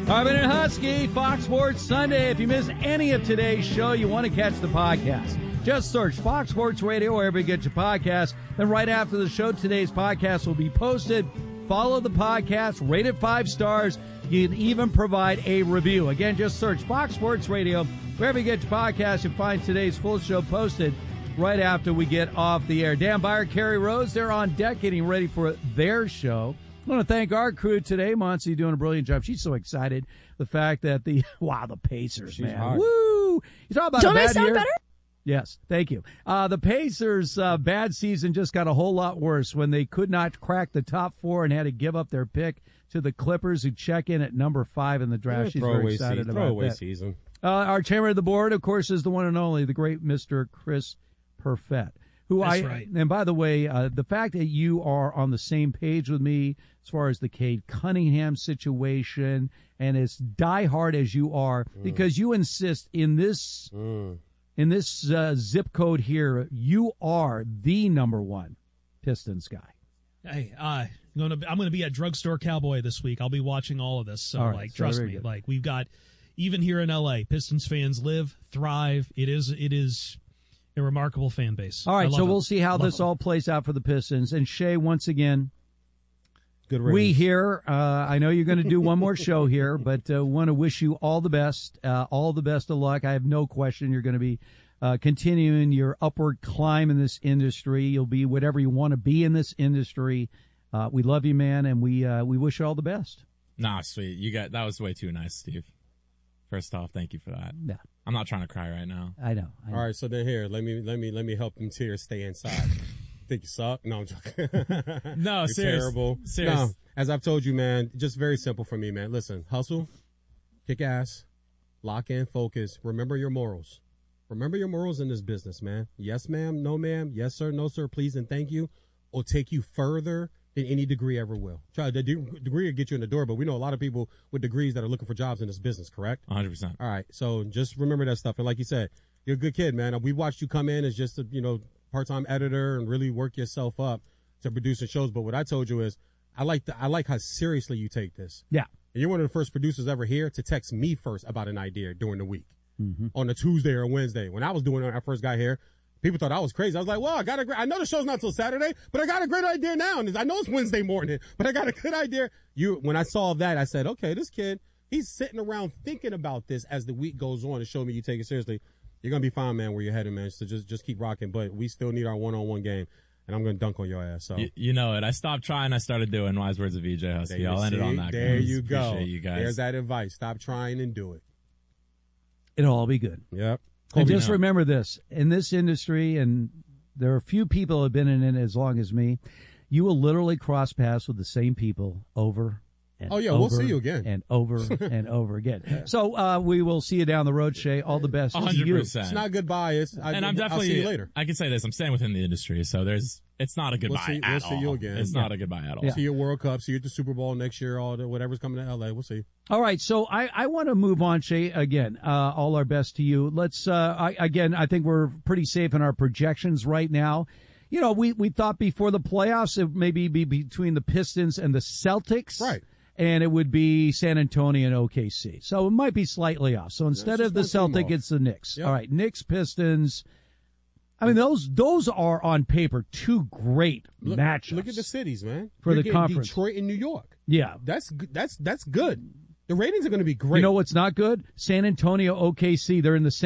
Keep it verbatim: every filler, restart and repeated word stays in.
Marvin and Husky, Fox Sports Sunday. If you missed any of today's show, you want to catch the podcast. Just search Fox Sports Radio wherever you get your podcast. Then right after the show, today's podcast will be posted. Follow the podcast, rate it five stars. You can even provide a review. Again, just search Fox Sports Radio wherever you get your podcast. You'll find today's full show posted right after we get off the air. Dan Byer, Kerry Rose, they're on deck getting ready for their show. I want to thank our crew today. Monty doing a brilliant job. She's so excited. The fact that the, wow, the Pacers, She's man. hard. Woo! You talk about Don't a bad I sound year? better? Yes, thank you. Uh, the Pacers' uh, bad season just got a whole lot worse when they could not crack the top four and had to give up their pick to the Clippers, who check in at number five in the draft. Yeah, She's very excited season. about Throwaway that. season. Uh, our chairman of the board, of course, is the one and only, the great Mister Chris Perfett. Who That's I right. And by the way, uh, the fact that you are on the same page with me as far as the Cade Cunningham situation, and as diehard as you are, mm. because you insist in this mm. in this uh, zip code here, you are the number one Pistons guy. Hey, uh, I'm gonna I'm gonna be at Drugstore Cowboy this week. I'll be watching all of this. So all right, like, so trust very me. good. Like, we've got, even here in L A, Pistons fans live, thrive. It is it is. A remarkable fan base. All right, so it. we'll see how love this it. all plays out for the Pistons. And Shea, once again, Good riddance. we here, uh, I know you're going to do one more show here, but uh, want to wish you all the best, uh, all the best of luck. I have no question you're going to be uh, continuing your upward climb in this industry. You'll be whatever you want to be in this industry. Uh, we love you, man, and we uh, we wish you all the best. Nah, sweet. You got that was way too nice, Steve. First off, thank you for that. Yeah. I'm not trying to cry right now. I know. I know. All right, so then here, let me let me let me help them tears stay inside. Think you suck? No, I'm joking. No, You're serious. terrible. Serious. No, as I've told you, man, just very simple for me, man. Listen, hustle, kick ass, lock in, focus. Remember your morals. Remember your morals in this business, man. Yes, ma'am. No, ma'am. Yes, sir. No, sir. Please and thank you. Will take you further than any degree ever will. Try the de- degree will get you in the door, but we know a lot of people with degrees that are looking for jobs in this business, correct? one hundred percent. All right, so just remember that stuff. And like you said, you're a good kid, man. We watched you come in as just a, you know, part-time editor and really work yourself up to producing shows. But what I told you is, I like the, I like how seriously you take this. Yeah. And you're one of the first producers ever here to text me first about an idea during the week, mm-hmm. on a Tuesday or Wednesday. When I was doing it, when I first got here, people thought I was crazy. I was like, well, I got a great, I know the show's not till Saturday, but I got a great idea now. And I know it's Wednesday morning, but I got a good idea. You, when I saw that, I said, okay, this kid, he's sitting around thinking about this as the week goes on to show me you take it seriously. You're going to be fine, man, where you're headed, man. So just, just keep rocking. But we still need our one-on-one game, and I'm going to dunk on your ass. So You, you know it. I stopped trying. I started doing. Wise words of E J Husky. I'll end it on that. There guys. you go. Appreciate you guys. There's that advice. Stop trying and do it. It'll all be good. Yep. And Kobe just now. remember this, in this industry, and there are a few people who have been in it as long as me, you will literally cross paths with the same people over and Oh, yeah, over we'll see you again. and over and over again. So uh, we will see you down the road, Shay. All the best one to hundred you. percent. It's not goodbye. It's, I, And I'm definitely. I'll see you later. I can say this. I'm staying within the industry, so there's. It's not a goodbye see- we'll at see all. you again. It's Yeah. not a goodbye at all. Yeah. See you at World Cup. See you at the Super Bowl next year. All the, whatever's coming to L A. We'll see. All right, so I, I want to move on, Shay. Again, uh, all our best to you. Let's, uh, I, again, I think we're pretty safe in our projections right now. You know, we, we thought before the playoffs it maybe be between the Pistons and the Celtics. Right. And it would be San Antonio and O K C. So it might be slightly off. So instead just of the one team Celtic, off. it's the Knicks. Yep. All right, Knicks, Pistons. I mean, those those are on paper two great Look, matchups. look at the cities, man. For You're the getting conference. Detroit and New York. Yeah. That's g- that's that's good. The ratings are going to be great. You know what's not good? San Antonio, O K C, they're in the same